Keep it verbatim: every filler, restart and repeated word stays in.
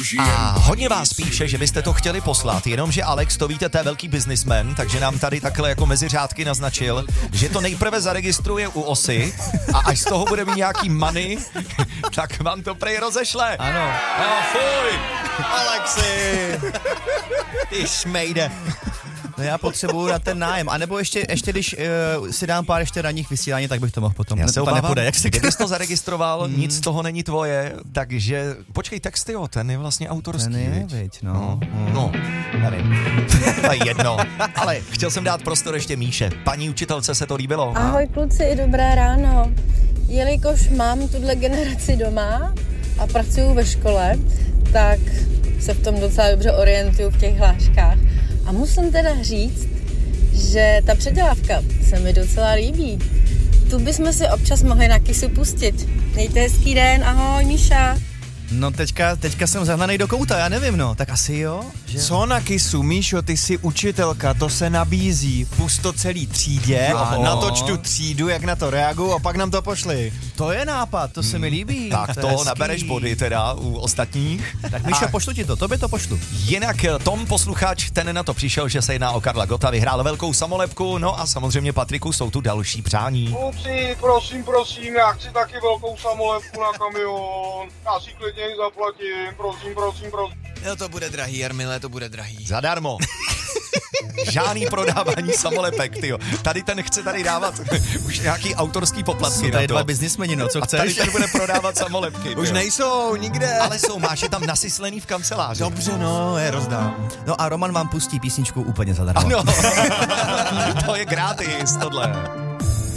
A hodně vás píše, že byste to chtěli poslat, jenomže Alex, to víte, to je velký businessman, takže nám tady takhle jako mezi řádky naznačil, že to nejprve zaregistruje u Osy a až z toho bude mít nějaký money, tak vám to prej rozešle. Ano. No, fuj. Alexi! Ty šmejde. No já potřebuju na ten nájem. A nebo ještě, ještě když uh, si dám pár ještě ranních vysílání, tak bych to mohl potom. Já se obávám, nepůjde, jak se kdybys to zaregistroval, nic z toho není tvoje, takže počkej, texty, jo, ten je vlastně autorský. Ten je, viď? viď, no. No, no, nevím. To je jedno. Ale chtěl jsem dát prostor ještě Míše. Paní učitelce se to líbilo? Ahoj kluci, dobré ráno. Jelikož mám tuhle generaci doma a pracuju ve škole, tak se v tom docela dobře orientuju v těch hláškách. A musím teda říct, že ta předělávka se mi docela líbí. Tu bychom si občas mohli na kysu pustit. Mějte hezký den, ahoj Míša. No teďka, teďka jsem zahnanej do kouta, já nevím, no. Tak asi jo. Že... Co na kysu, Míšo, ty jsi učitelka, to se nabízí. Pust to celý třídě a Jo. natoč tu třídu, jak na to reagují a pak nám to pošli. To je nápad, to se mi líbí. Tak to, je hezký. nabereš body teda u ostatních. Tak Míšo, A pošlu ti to, tobě to pošlu. jinak Tom posluchač, ten na to přišel, že se jedná o Karla Gotta, vyhrál velkou samolepku, no a samozřejmě Patriku jsou tu další přání. Kluci, prosím, prosím, já chci taky velkou samolepku na kamion. Já si klidně ji zaplatím, prosím, prosím, prosím. No to bude drahý, Jarmile, to bude drahý. Zadarmo. Žádný prodávání samolepek, tyjo. Tady ten chce tady dávat už nějaký autorský poplatky. Jsou tady na to. dva biznismeni, no, co A tady chceš? ten bude prodávat samolepky. Už tyjo. nejsou nikde. Ale jsou, máš je tam nasyslený v kanceláři. Dobře, no, je rozdám. No a Roman vám pustí písničku úplně zadarmo. Ano, to je gratis, tohle.